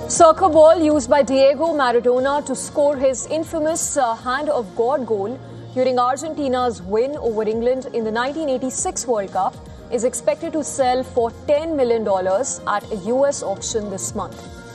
Soccer ball used by Diego Maradona to score his infamous Hand of God goal during Argentina's win over England in the 1986 World Cup is expected to sell for $10 million at a US auction this month.